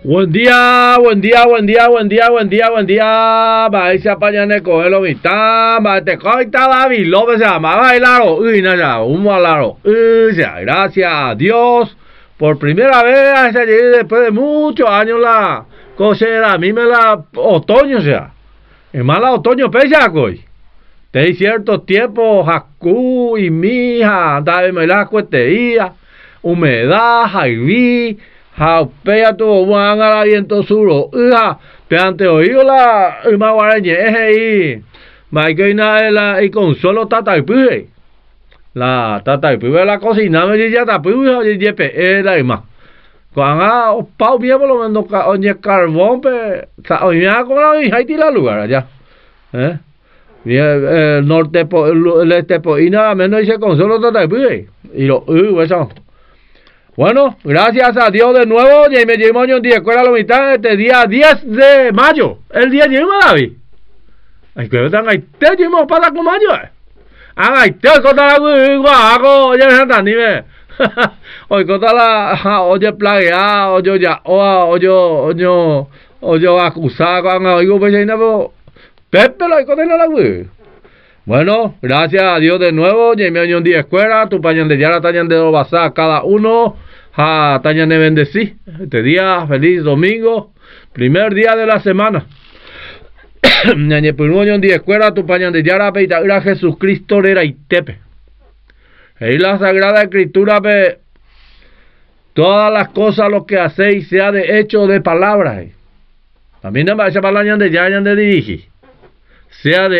Buen día, buen día, buen día, buen día, buen día, buen día. Maísa pañane coelo mitad, te coita David López, se llama bailaro, nada, un malaro. Gracias a Dios, por primera vez, después de muchos años, la cosa a mí me la otoño, es mala otoño, pesa, coy. Hay ciertos tiempos, Jacú y mija, andaba en la cuesteía, humedad, jaiví, jaupea tu van a la viento suro, pero ante oído la guarañe, y maikoina la y consuelo tata y puje. La tata y puje la cocina, me dice tata puje, y jepe, la ima. Cuando pau bien por lo menos, oye carbón, pero oye, con la hija y tira lugar allá, el norte, el este, y nada menos dice consuelo tata y puje. Y lo, eso. Bueno, gracias a Dios de nuevo, y me llevo un día escuela la mitad este día 10 de mayo. El día llevo David. Ay, que están ahí, te llevo para con mayo. Ay, te contar la hago, ya me ni me. Hoy contar la oye plaga, oye ya, oye acusar con algo pues ahí no. Pepe lo contar la Bueno, gracias a Dios de nuevo, y me un día escuela, tu pañan de yara, tañan de basar cada uno. Tañan de bendecí. Este día, feliz domingo, primer día de la semana. Ñañe un día escuela, tu pañan de yara, peita, era Jesucristo, era y tepe. Y la Sagrada Escritura, todas las cosas lo que hacéis, sea de hecho o de palabras. También no me va a llamar de ya, de dirigir. Sea de